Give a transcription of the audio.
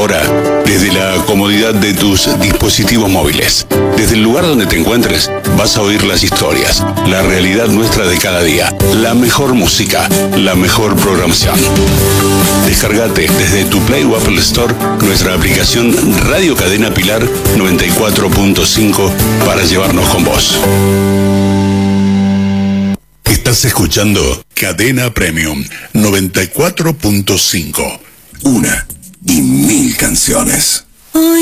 Ahora, desde la comodidad de tus dispositivos móviles, desde el lugar donde te encuentres, vas a oír las historias, la realidad nuestra de cada día, la mejor música, la mejor programación. Descargate desde tu Play o Apple Store nuestra aplicación Radio Cadena Pilar 94.5 para llevarnos con vos. Estás escuchando Cadena Premium 94.5. Una y mil canciones.